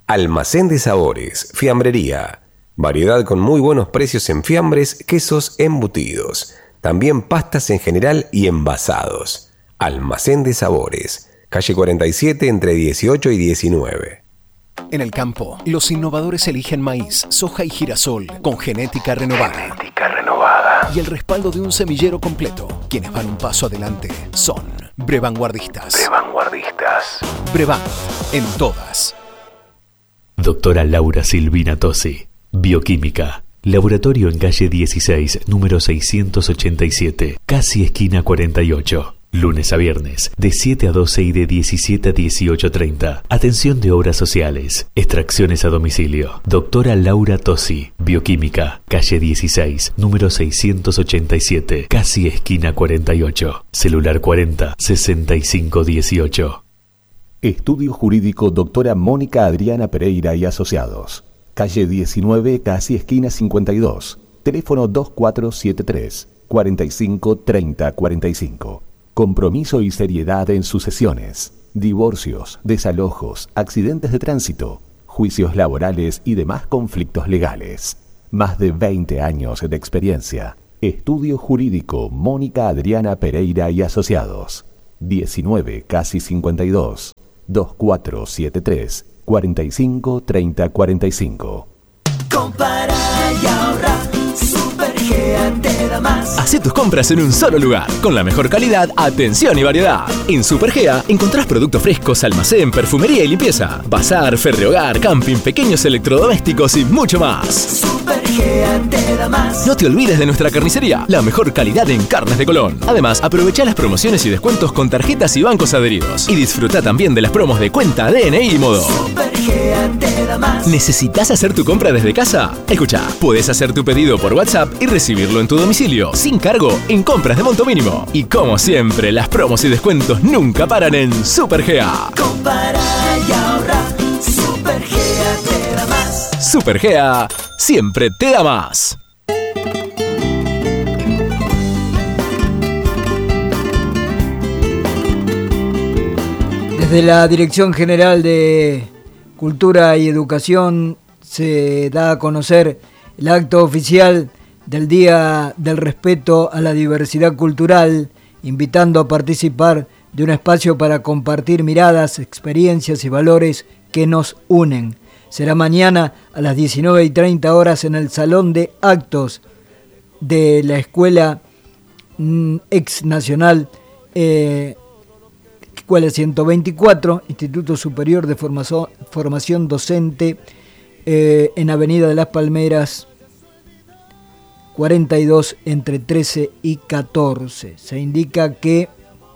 Almacén de Sabores, Fiambrería. Variedad con muy buenos precios en fiambres, quesos, embutidos. También pastas en general y envasados. Almacén de Sabores, calle 47 entre 18 y 19. En el campo, los innovadores eligen maíz, soja y girasol con genética renovada. Y el respaldo de un semillero completo. Quienes van un paso adelante son Brevanguardistas. Brevant, en todas. Doctora Laura Silvina Tosi, Bioquímica. Laboratorio en calle 16, número 687, casi esquina 48. Lunes a viernes, de 7 a 12 y de 17 a 18:30. Atención de obras sociales. Extracciones a domicilio. Doctora Laura Tosi, Bioquímica, calle 16, número 687, casi esquina 48. Celular 40 65 18. Estudio Jurídico Doctora Mónica Adriana Pereira y Asociados. Calle 19, casi esquina 52. Teléfono 2473 45 30 45. Compromiso y seriedad en sucesiones, divorcios, desalojos, accidentes de tránsito, juicios laborales y demás conflictos legales. Más de 20 años de experiencia. Estudio Jurídico Mónica Adriana Pereira y Asociados. 19, casi 52. 2473 45 30 45. Compara y ahorra. Supergea te da más. Hacé tus compras en un solo lugar, con la mejor calidad, atención y variedad. En Supergea encontrás productos frescos, almacén, perfumería y limpieza, bazar, ferrehogar, camping, pequeños electrodomésticos y mucho más. Supergea te da más. No te olvides de nuestra carnicería, la mejor calidad en carnes de Colón. Además, aprovecha las promociones y descuentos con tarjetas y bancos adheridos. Y disfruta también de las promos de cuenta, DNI y modo. Supergea te da más. ¿Necesitas hacer tu compra desde casa? Escucha, puedes hacer tu pedido por WhatsApp y recibirlo en tu domicilio, sin cargo, en compras de monto mínimo. Y como siempre, las promos y descuentos nunca paran en Supergea. Compara y ahorra. Supergea te da más. Supergea siempre te da más. Desde la Dirección General de Cultura y Educación se da a conocer el acto oficial del Día del Respeto a la Diversidad Cultural, invitando a participar de un espacio para compartir miradas, experiencias y valores que nos unen. Será mañana a las 19:30 en el Salón de Actos de la Escuela Ex Nacional, Escuela 124, Instituto Superior de Formación Docente, en Avenida de las Palmeras 42 entre 13 y 14. Se indica que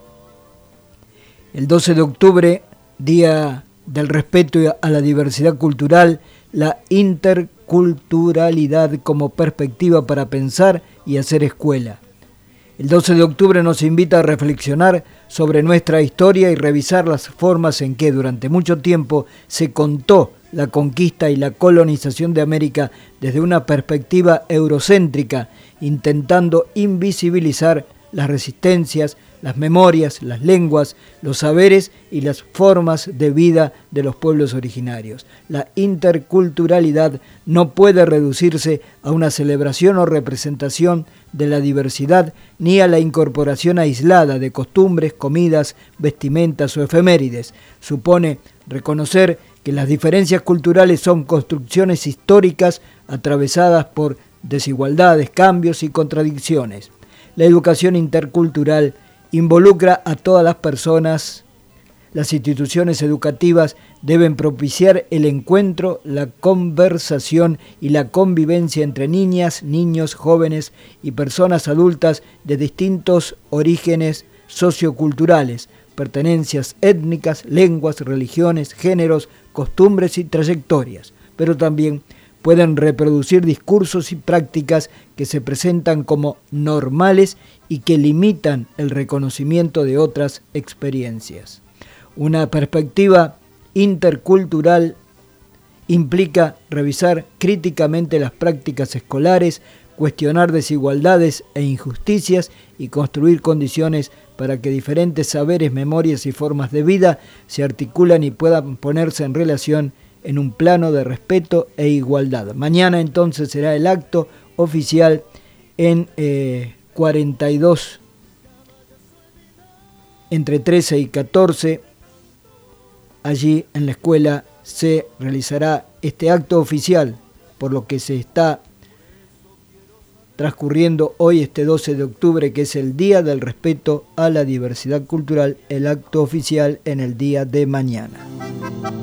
el 12 de octubre, Día del Respeto a la Diversidad Cultural, la interculturalidad como perspectiva para pensar y hacer escuela. El 12 de octubre nos invita a reflexionar sobre nuestra historia y revisar las formas en que durante mucho tiempo se contó la conquista y la colonización de América desde una perspectiva eurocéntrica, intentando invisibilizar las resistencias, las memorias, las lenguas, los saberes y las formas de vida de los pueblos originarios. La interculturalidad no puede reducirse a una celebración o representación de la diversidad, ni a la incorporación aislada de costumbres, comidas, vestimentas o efemérides. Supone reconocer que las diferencias culturales son construcciones históricas atravesadas por desigualdades, cambios y contradicciones. La educación intercultural involucra a todas las personas. Las instituciones educativas deben propiciar el encuentro, la conversación y la convivencia entre niñas, niños, jóvenes y personas adultas de distintos orígenes socioculturales, pertenencias étnicas, lenguas, religiones, géneros, costumbres y trayectorias, pero también pueden reproducir discursos y prácticas que se presentan como normales y que limitan el reconocimiento de otras experiencias. Una perspectiva intercultural implica revisar críticamente las prácticas escolares, cuestionar desigualdades e injusticias y construir condiciones para que diferentes saberes, memorias y formas de vida se articulan y puedan ponerse en relación en un plano de respeto e igualdad. Mañana entonces será el acto oficial en 42, entre 13 y 14. Allí en la escuela se realizará este acto oficial, por lo que se está transcurriendo hoy, este 12 de octubre, que es el Día del Respeto a la Diversidad Cultural, el acto oficial en el día de mañana.